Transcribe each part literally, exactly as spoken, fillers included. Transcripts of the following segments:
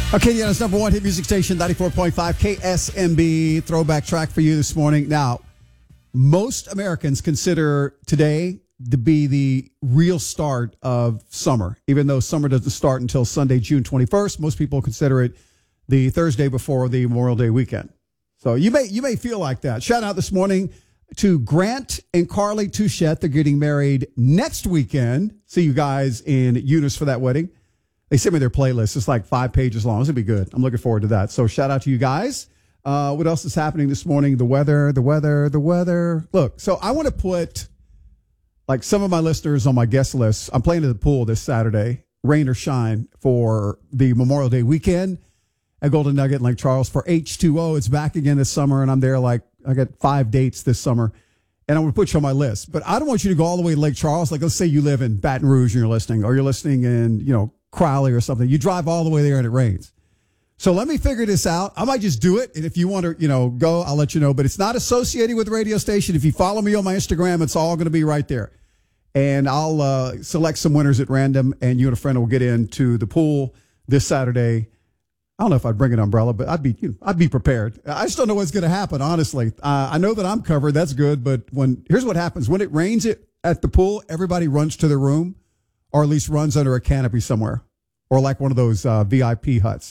Okay, yeah, it's number one hit music station, ninety-four point five K S M B. Throwback track for you this morning. Now, most Americans consider today to be the real start of summer, even though summer doesn't start until Sunday, June twenty-first. Most people consider it the Thursday before the Memorial Day weekend. So you may you may feel like that. Shout out this morning to Grant and Carly Touchette. They're getting married next weekend. See you guys in Eunice for that wedding. They sent me their playlist. It's like five pages long. It's going to be good. I'm looking forward to that. So shout out to you guys. Uh, what else is happening this morning? The weather, the weather, the weather. Look, so I want to put like some of my listeners on my guest list. I'm playing at the pool this Saturday, rain or shine, for the Memorial Day weekend at Golden Nugget in Lake Charles for H two O. It's back again this summer, and I'm there like I got five dates this summer. And I'm going to put you on my list. But I don't want you to go all the way to Lake Charles. Like, let's say you live in Baton Rouge and you're listening, or you're listening in, you know, Crowley or something. You drive all the way there and it rains. So let me figure this out. I might just do it. And if you want to, you know, go, I'll let you know. But it's not associated with the radio station. If you follow me on my Instagram, it's all going to be right there. And I'll uh, select some winners at random, and you and a friend will get into the pool this Saturday. I don't know if I'd bring an umbrella, but I'd be, you know, I'd be prepared. I just don't know what's going to happen, honestly. Uh, I know that I'm covered. That's good. But when here's what happens. When it rains it, at the pool, everybody runs to their room, or at least runs under a canopy somewhere, or like one of those uh, V I P huts.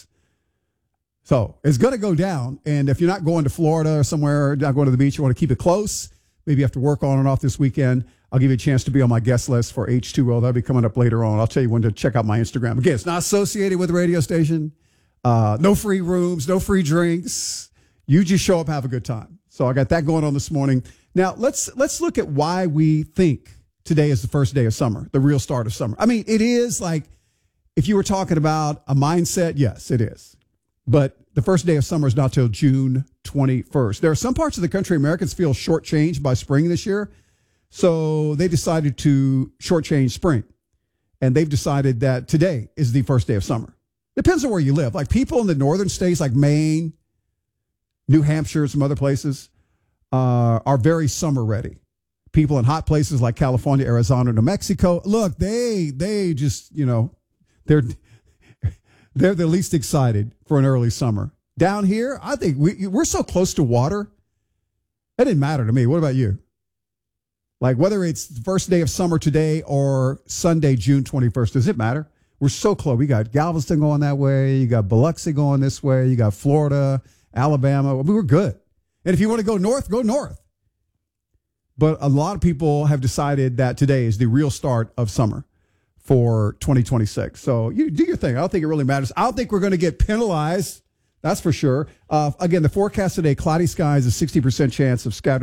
So it's going to go down. And if you're not going to Florida or somewhere, not going to the beach, you want to keep it close. Maybe you have to work on and off this weekend. I'll give you a chance to be on my guest list for H two O. That'll be coming up later on. I'll tell you when to check out my Instagram. Again, it's not associated with the radio station. Uh, no free rooms, no free drinks. You just show up, have a good time. So I got that going on this morning. Now let's let's look at why we think today is the first day of summer, the real start of summer. I mean, it is like, if you were talking about a mindset, yes, it is. But the first day of summer is not till June twenty-first. There are some parts of the country Americans feel shortchanged by spring this year. So they decided to shortchange spring. And they've decided that today is the first day of summer. Depends on where you live. Like people in the northern states like Maine, New Hampshire, some other places uh, are very summer ready. People in hot places like California, Arizona, New Mexico, look, they they just, you know, they're they're the least excited for an early summer. Down here, I think we we're so close to water. That didn't matter to me. What about you? Like whether it's the first day of summer today or Sunday, June twenty-first, does it matter? We're so close. We got Galveston going that way. You got Biloxi going this way. You got Florida, Alabama. We were good. And if you want to go north, go north. But a lot of people have decided that today is the real start of summer for twenty twenty-six. So you do your thing. I don't think it really matters. I don't think we're going to get penalized. That's for sure. Uh, again, the forecast today, cloudy skies, a sixty percent chance of scattered